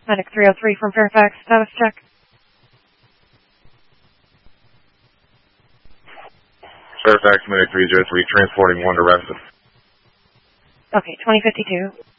Medic 303 from Fairfax, status check. Fairfax, Medic 303, transporting 1 to Reston. Okay, 2052.